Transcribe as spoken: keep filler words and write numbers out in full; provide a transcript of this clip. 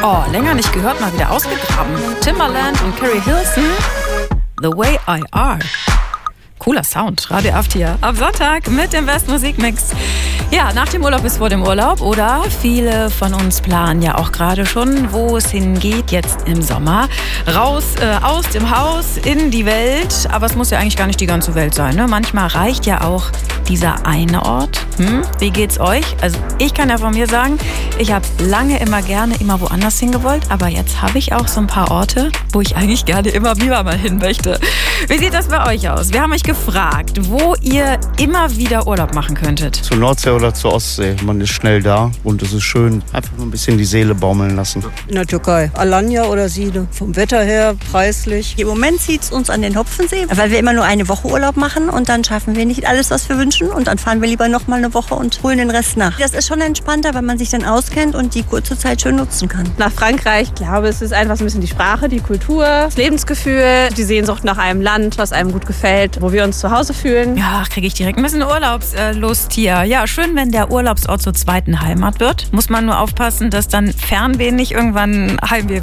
Oh, länger nicht gehört, mal wieder ausgegraben. Timbaland und Carrie Hilson, The Way I Are. Cooler Sound, Radio After am Sonntag mit dem besten Musikmix. Ja, nach dem Urlaub ist vor dem Urlaub, oder? Viele von uns planen ja auch gerade schon, wo es hingeht jetzt im Sommer. Raus äh, aus dem Haus in die Welt. Aber es muss ja eigentlich gar nicht die ganze Welt sein, ne? Manchmal reicht ja auch dieser eine Ort. Hm? Wie geht's euch? Also ich kann ja von mir sagen, ich habe lange immer gerne immer woanders hingewollt, aber jetzt habe ich auch so ein paar Orte, wo ich eigentlich gerne immer wieder mal hin möchte. Wie sieht das bei euch aus? Wir haben euch gefragt, wo ihr immer wieder Urlaub machen könntet. Zur Nordsee oder zur Ostsee. Man ist schnell da und es ist schön. Einfach nur ein bisschen die Seele baumeln lassen. In der Türkei. Alanya oder Side. Vom Wetter her, preislich. Im Moment zieht es uns an den Hopfensee, weil wir immer nur eine Woche Urlaub machen und dann schaffen wir nicht alles, was wir wünschen. Und dann fahren wir lieber noch mal eine Woche und holen den Rest nach. Das ist schon entspannter, weil man sich dann auskennt und die kurze Zeit schön nutzen kann. Nach Frankreich, ich glaube, es ist einfach so ein bisschen die Sprache, die Kultur, das Lebensgefühl, die Sehnsucht nach einem Land, was einem gut gefällt, wo wir uns zu Hause fühlen. Ja, kriege ich direkt ein bisschen Urlaubslust hier. Ja, schön, wenn der Urlaubsort zur zweiten Heimat wird. Muss man nur aufpassen, dass dann Fernweh nicht irgendwann Heimweh